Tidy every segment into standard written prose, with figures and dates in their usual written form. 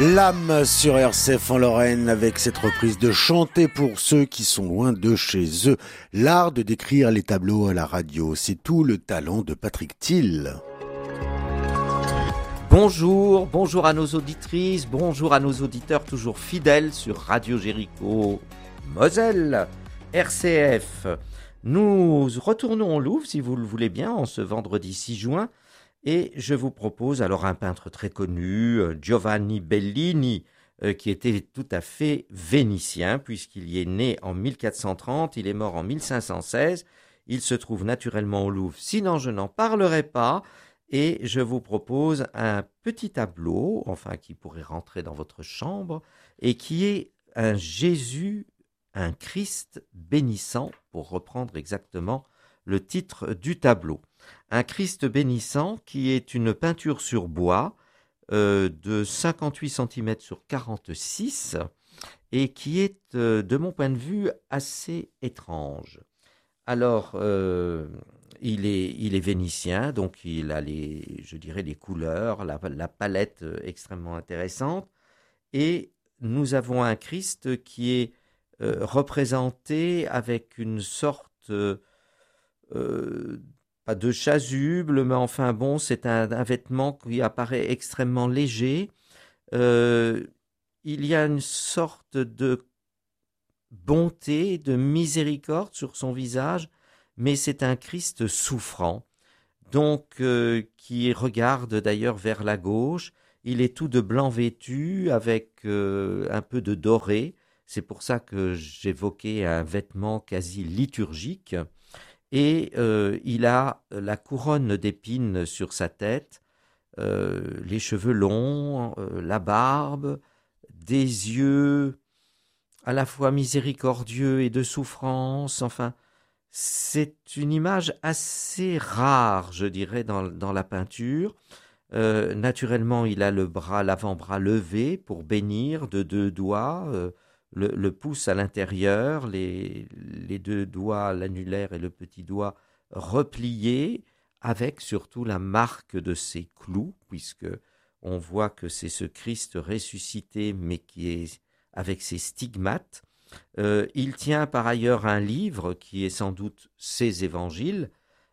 L'âme sur RCF en Lorraine avec cette reprise de Chanter pour ceux qui sont loin de chez eux. L'art de décrire les tableaux à la radio, c'est tout le talent de Patrick Thiel. Bonjour à nos auditrices, bonjour à nos auditeurs toujours fidèles sur Radio Jéricho Moselle, RCF. Nous retournons au Louvre, si vous le voulez bien, en ce vendredi 6 juin. Et je vous propose alors un peintre très connu, Giovanni Bellini, qui était tout à fait vénitien, puisqu'il y est né en 1430, il est mort en 1516. Il se trouve naturellement au Louvre, sinon je n'en parlerai pas. Et je vous propose un petit tableau, enfin qui pourrait rentrer dans votre chambre, et qui est un Jésus, un Christ bénissant, pour reprendre exactement le titre du tableau. Un Christ bénissant qui est une peinture sur bois de 58 cm sur 46 et qui est, de mon point de vue, assez étrange. Alors, il est vénitien, donc il a les couleurs, la palette extrêmement intéressante. Et nous avons un Christ qui est représenté avec une sorte pas de chasuble, mais enfin bon, c'est un vêtement qui apparaît extrêmement léger. Il y a une sorte de bonté, de miséricorde sur son visage, mais c'est un Christ souffrant, donc qui regarde d'ailleurs vers la gauche. Il est tout de blanc vêtu avec un peu de doré. C'est pour ça que j'évoquais un vêtement quasi liturgique. Et il a la couronne d'épines sur sa tête, les cheveux longs, la barbe, des yeux à la fois miséricordieux et de souffrance. Enfin, c'est une image assez rare, je dirais, dans la peinture. Naturellement, il a l'avant-bras levé pour bénir de deux doigts, le pouce à l'intérieur, les deux doigts, l'annulaire et le petit doigt repliés, avec surtout la marque de ses clous, puisque on voit que c'est ce Christ ressuscité, mais qui est avec ses stigmates. Il tient par ailleurs un livre qui est sans doute ses évangiles,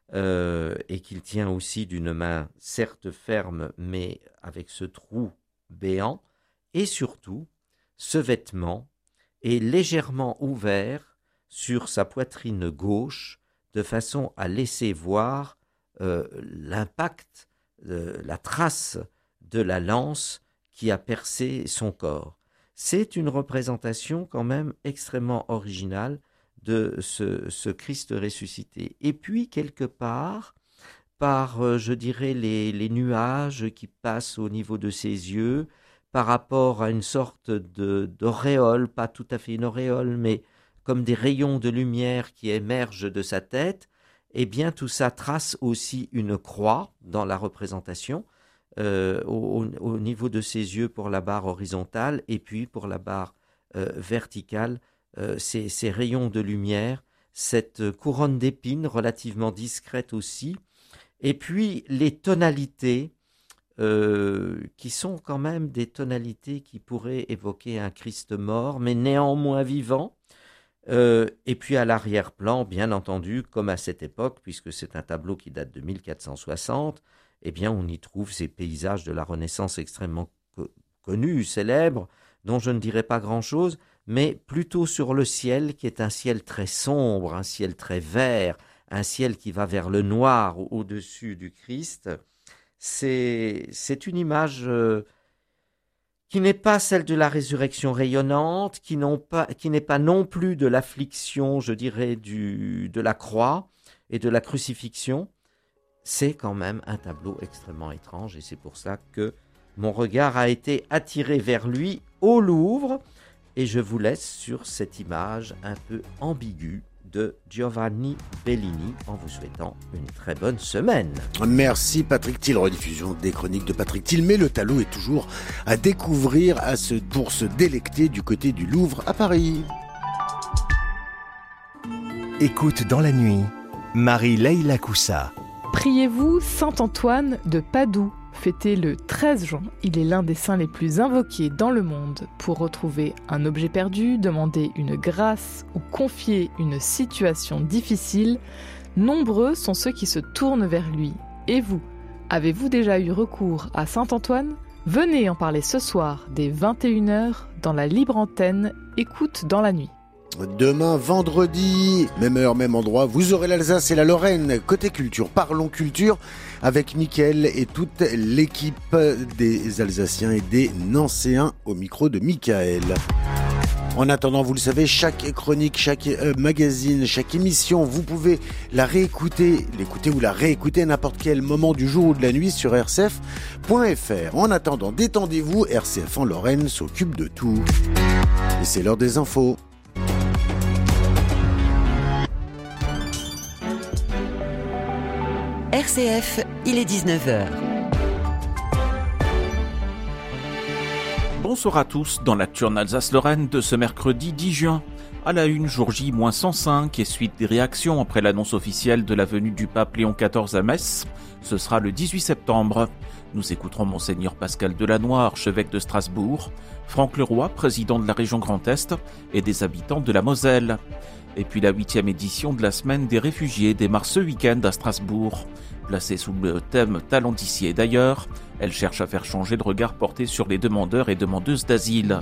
et qu'il tient aussi d'une main certes ferme, mais avec ce trou béant, et surtout ce vêtement est légèrement ouvert sur sa poitrine gauche, de façon à laisser voir l'impact, la trace de la lance qui a percé son corps. C'est une représentation quand même extrêmement originale de ce Christ ressuscité. Et puis, quelque part, par, je dirais, les nuages qui passent au niveau de ses yeux, par rapport à une sorte d'auréole, pas tout à fait une auréole, mais comme des rayons de lumière qui émergent de sa tête, eh bien tout ça trace aussi une croix dans la représentation, au niveau de ses yeux pour la barre horizontale, et puis pour la barre verticale, ces rayons de lumière, cette couronne d'épines relativement discrète aussi, et puis les tonalités, qui sont quand même des tonalités qui pourraient évoquer un Christ mort, mais néanmoins vivant. Et puis à l'arrière-plan, bien entendu, comme à cette époque, puisque c'est un tableau qui date de 1460, eh bien on y trouve ces paysages de la Renaissance extrêmement connus, célèbres, dont je ne dirai pas grand-chose, mais plutôt sur le ciel, qui est un ciel très sombre, un ciel très vert, un ciel qui va vers le noir au-dessus du Christ. C'est une image qui n'est pas celle de la résurrection rayonnante, qui n'est pas non plus de l'affliction, je dirais, de la croix et de la crucifixion. C'est quand même un tableau extrêmement étrange, et c'est pour ça que mon regard a été attiré vers lui au Louvre, et je vous laisse sur cette image un peu ambiguë de Giovanni Bellini en vous souhaitant une très bonne semaine. Merci Patrick Thiel, rediffusion des chroniques de Patrick Thiel, mais le tableau est toujours à découvrir pour se délecter du côté du Louvre à Paris. Écoute dans la nuit, Marie-Leila Coussa. Priez-vous Saint Antoine de Padoue, fêté le 13 juin. Il est l'un des saints les plus invoqués dans le monde pour retrouver un objet perdu, demander une grâce ou confier une situation difficile. Nombreux sont ceux qui se tournent vers lui. Et vous, avez-vous déjà eu recours à Saint Antoine ? Venez en parler ce soir dès 21h dans la libre antenne Écoute dans la nuit. Demain, vendredi, même heure, même endroit, vous aurez l'Alsace et la Lorraine. Côté culture, parlons culture avec Mickaël et toute l'équipe des Alsaciens et des Nancéens au micro de Mickaël. En attendant, vous le savez, chaque chronique, chaque magazine, chaque émission, vous pouvez la réécouter, l'écouter ou la réécouter à n'importe quel moment du jour ou de la nuit sur rcf.fr. En attendant, détendez-vous, RCF en Lorraine s'occupe de tout. Et c'est l'heure des infos. RCF, il est 19h. Bonsoir à tous dans l'actu en Alsace-Lorraine de ce mercredi 10 juin. À la une, jour J, moins 105 et suite des réactions après l'annonce officielle de la venue du pape Léon XIV à Metz. Ce sera le 18 septembre. Nous écouterons Monseigneur Pascal Delannoy, archevêque de Strasbourg, Franck Leroy, président de la région Grand Est et des habitants de la Moselle. Et puis la 8e édition de la semaine des réfugiés démarre ce week-end à Strasbourg. Placée sous le thème « Talent d'ici et d'ailleurs », elle cherche à faire changer le regard porté sur les demandeurs et demandeuses d'asile.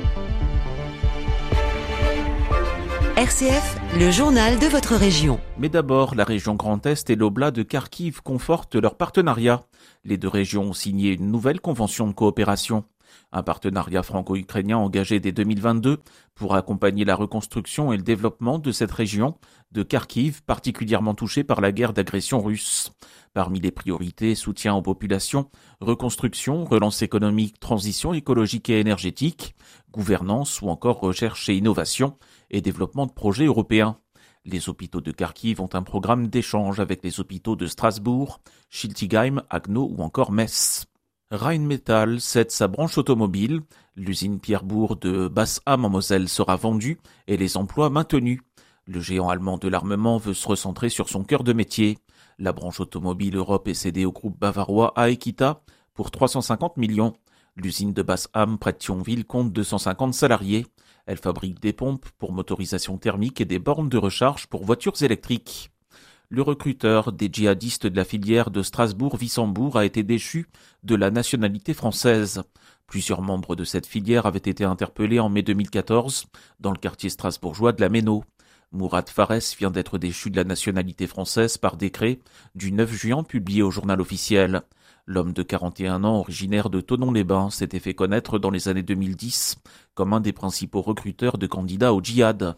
RCF, le journal de votre région. Mais d'abord, la région Grand Est et l'Oblast de Kharkiv confortent leur partenariat. Les deux régions ont signé une nouvelle convention de coopération. Un partenariat franco-ukrainien engagé dès 2022 pour accompagner la reconstruction et le développement de cette région de Kharkiv, particulièrement touchée par la guerre d'agression russe. Parmi les priorités, soutien aux populations, reconstruction, relance économique, transition écologique et énergétique, gouvernance ou encore recherche et innovation et développement de projets européens. Les hôpitaux de Kharkiv ont un programme d'échange avec les hôpitaux de Strasbourg, Schiltigheim, Haguenau ou encore Metz. Rheinmetall cède sa branche automobile, l'usine Pierrebourg de Basse-Ham en Moselle sera vendue et les emplois maintenus. Le géant allemand de l'armement veut se recentrer sur son cœur de métier. La branche automobile Europe est cédée au groupe bavarois Aekita pour 350 millions. L'usine de Basse-Ham près de Thionville compte 250 salariés. Elle fabrique des pompes pour motorisation thermique et des bornes de recharge pour voitures électriques. Le recruteur des djihadistes de la filière de Strasbourg-Wissembourg a été déchu de la nationalité française. Plusieurs membres de cette filière avaient été interpellés en mai 2014 dans le quartier strasbourgeois de la Méno. Mourad Fares vient d'être déchu de la nationalité française par décret du 9 juin publié au journal officiel. L'homme de 41 ans, originaire de Thonon-les-Bains, s'était fait connaître dans les années 2010 comme un des principaux recruteurs de candidats au djihad.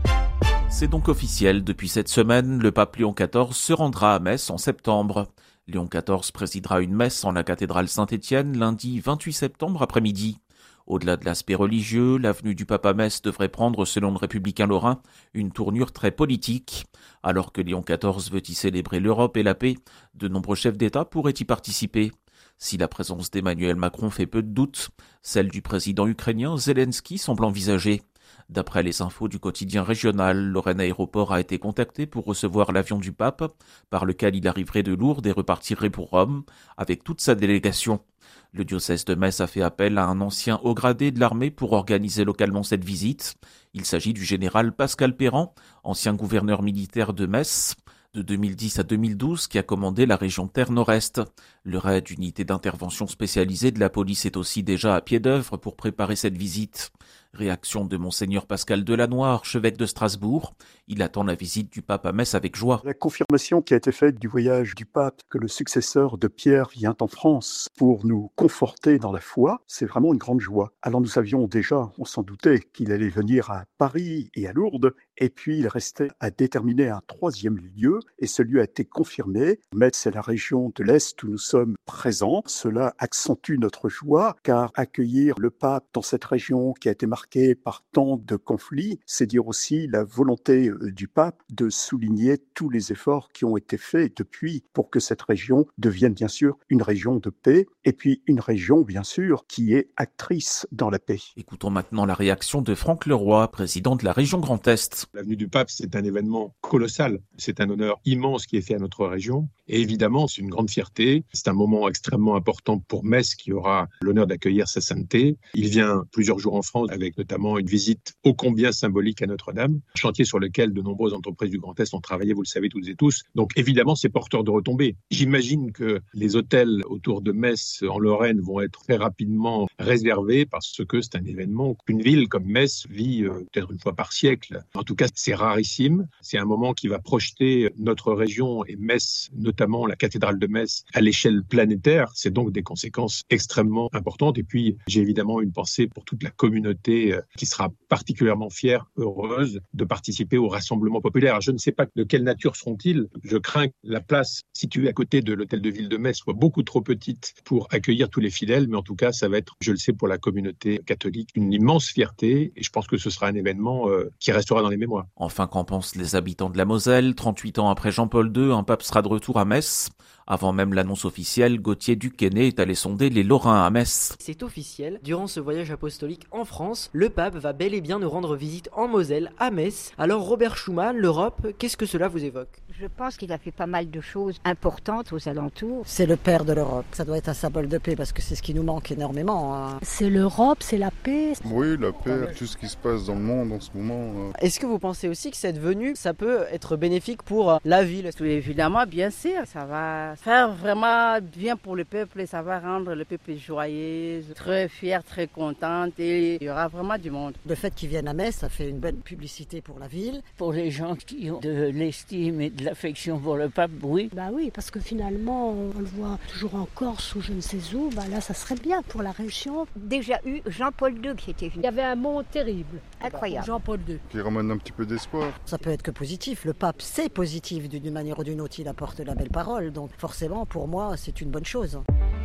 C'est donc officiel, depuis cette semaine, le pape Léon XIV se rendra à Metz en septembre. Léon XIV présidera une messe en la cathédrale Saint-Étienne lundi 28 septembre après-midi. Au-delà de l'aspect religieux, l'avenue du pape à Metz devrait prendre, selon le républicain lorrain, une tournure très politique. Alors que Léon XIV veut y célébrer l'Europe et la paix, de nombreux chefs d'État pourraient y participer. Si la présence d'Emmanuel Macron fait peu de doute, celle du président ukrainien Zelensky semble envisagée. D'après les infos du quotidien régional, Lorraine Aéroport a été contacté pour recevoir l'avion du pape, par lequel il arriverait de Lourdes et repartirait pour Rome, avec toute sa délégation. Le diocèse de Metz a fait appel à un ancien haut gradé de l'armée pour organiser localement cette visite. Il s'agit du général Pascal Perrand, ancien gouverneur militaire de Metz, de 2010 à 2012, qui a commandé la région Terre Nord-Est. Le raid d'unité d'intervention spécialisée de la police est aussi déjà à pied d'œuvre pour préparer cette visite. Réaction de Monseigneur Pascal Delannoy, archevêque de Strasbourg. Il attend la visite du pape à Metz avec joie. La confirmation qui a été faite du voyage du pape, que le successeur de Pierre vient en France pour nous conforter dans la foi, c'est vraiment une grande joie. Alors nous savions déjà, on s'en doutait, qu'il allait venir à Paris et à Lourdes, et puis il restait à déterminer un troisième lieu, et ce lieu a été confirmé. Metz, c'est la région de l'Est où nous sommes présents. Cela accentue notre joie, car accueillir le pape dans cette région qui a été marquée marquée par tant de conflits, c'est dire aussi la volonté du pape de souligner tous les efforts qui ont été faits depuis pour que cette région devienne bien sûr une région de paix et puis une région bien sûr qui est actrice dans la paix. Écoutons maintenant la réaction de Franck Leroy, président de la région Grand Est. La venue du pape, c'est un événement colossal. C'est un honneur immense qui est fait à notre région. Et évidemment, c'est une grande fierté. C'est un moment extrêmement important pour Metz qui aura l'honneur d'accueillir sa sainteté. Il vient plusieurs jours en France avec notamment une visite ô combien symbolique à Notre-Dame, chantier sur lequel de nombreuses entreprises du Grand Est ont travaillé, vous le savez toutes et tous. Donc évidemment, c'est porteur de retombées. J'imagine que les hôtels autour de Metz en Lorraine vont être très rapidement réservés parce que c'est un événement qu'une ville comme Metz vit peut-être une fois par siècle. En tout cas, c'est rarissime. C'est un moment qui va projeter notre région et Metz, notamment la cathédrale de Metz, à l'échelle planétaire. C'est donc des conséquences extrêmement importantes. Et puis, j'ai évidemment une pensée pour toute la communauté qui sera particulièrement fière, heureuse de participer au rassemblement populaire. Je ne sais pas de quelle nature seront-ils. Je crains que la place située à côté de l'hôtel de ville de Metz soit beaucoup trop petite pour accueillir tous les fidèles. Mais en tout cas, ça va être, je le sais, pour la communauté catholique, une immense fierté. Et je pense que ce sera un événement qui restera dans les mémoires. Enfin, qu'en pensent les habitants de la Moselle? 38 ans après Jean-Paul II, un pape sera de retour à Metz. Avant même l'annonce officielle, Gauthier Duquesnay est allé sonder les Lorrains à Metz. C'est officiel, durant ce voyage apostolique en France, le pape va bel et bien nous rendre visite en Moselle, à Metz. Alors Robert Schuman, l'Europe, qu'est-ce que cela vous évoque ? Je pense qu'il a fait pas mal de choses importantes aux alentours. C'est le père de l'Europe, ça doit être un symbole de paix parce que c'est ce qui nous manque énormément. C'est l'Europe, c'est la paix. Oui, la paix, tout ce qui se passe dans le monde en ce moment. Est-ce que vous pensez aussi que cette venue, ça peut être bénéfique pour la ville ? Oui, évidemment, bien sûr, ça va faire vraiment bien pour le peuple et ça va rendre le peuple joyeux, très fier, très contente et il y aura vraiment du monde. Le fait qu'ils viennent à Metz, ça fait une bonne publicité pour la ville. Pour les gens qui ont de l'estime et de l'affection pour le pape, oui. Bah oui, parce que finalement, on le voit toujours en Corse ou je ne sais où, bah là ça serait bien pour la région. Déjà eu Jean-Paul II qui était venu. Il y avait un mot terrible. Incroyable. Jean-Paul II. Qui ramène un petit peu d'espoir. Ça peut être que positif. Le pape, c'est positif d'une manière ou d'une autre, il apporte la belle parole. Donc forcément, pour moi, c'est une bonne chose.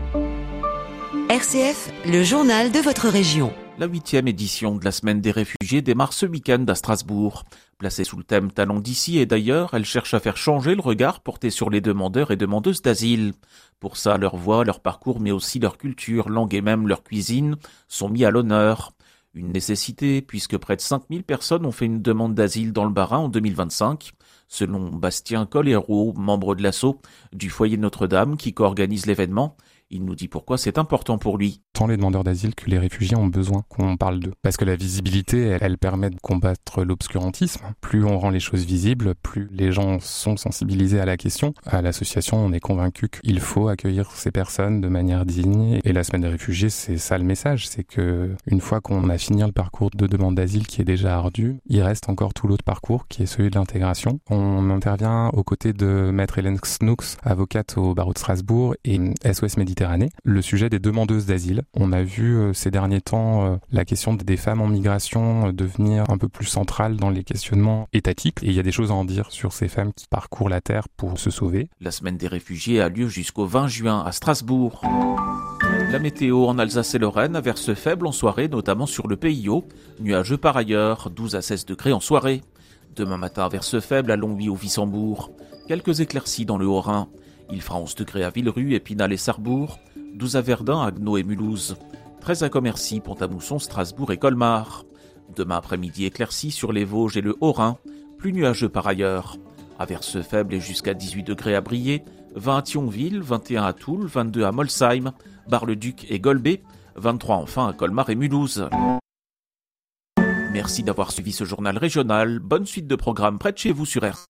RCF, le journal de votre région. La 8e édition de la Semaine des réfugiés démarre ce week-end à Strasbourg. Placée sous le thème Talents d'ici et d'ailleurs, elle cherche à faire changer le regard porté sur les demandeurs et demandeuses d'asile. Pour ça, leur voix, leur parcours, mais aussi leur culture, langue et même leur cuisine sont mis à l'honneur. Une nécessité, puisque près de 5000 personnes ont fait une demande d'asile dans le Bas-Rhin en 2025. Selon Bastien Colero, membre de l'asso du foyer Notre-Dame qui co-organise l'événement, il nous dit pourquoi c'est important pour lui. Tant les demandeurs d'asile que les réfugiés ont besoin qu'on parle d'eux. Parce que la visibilité, elle permet de combattre l'obscurantisme. Plus on rend les choses visibles, plus les gens sont sensibilisés à la question. À l'association, on est convaincu qu'il faut accueillir ces personnes de manière digne. Et la semaine des réfugiés, c'est ça le message. C'est que une fois qu'on a fini le parcours de demande d'asile qui est déjà ardu, il reste encore tout l'autre parcours qui est celui de l'intégration. On intervient aux côtés de Maître Hélène Snooks, avocate au barreau de Strasbourg et SOS Méditerranée. Le sujet des demandeuses d'asile. On a vu ces derniers temps la question des femmes en migration devenir un peu plus centrale dans les questionnements étatiques. Et il y a des choses à en dire sur ces femmes qui parcourent la terre pour se sauver. La semaine des réfugiés a lieu jusqu'au 20 juin à Strasbourg. La météo en Alsace et Lorraine, averses faibles en soirée, notamment sur le PIO. Nuageux par ailleurs, 12 à 16 degrés en soirée. Demain matin, averses faibles à Longwy au Wissembourg. Quelques éclaircies dans le Haut-Rhin. Il fera 11 degrés à Villerue, Épinal et Sarrebourg, 12 à Verdun, Haguenau et Mulhouse, 13 à Commercy, Pont-à-Mousson, Strasbourg et Colmar. Demain après-midi, éclaircies sur les Vosges et le Haut-Rhin, plus nuageux par ailleurs. Averses faibles et jusqu'à 18 degrés à Briey, 20 à Thionville, 21 à Toul, 22 à Molsheim, Bar-le-Duc et Golbet, 23 enfin à Colmar et Mulhouse. Merci d'avoir suivi ce journal régional. Bonne suite de programmes près de chez vous sur RCF.